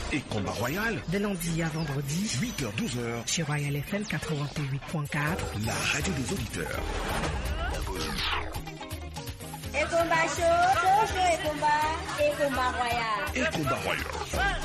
et Combat Royal. De lundi à vendredi, 8h-12h. Chez Royal FM 88.4. La radio des auditeurs. Et combat chaud, et combat royal. Et Combat Royal.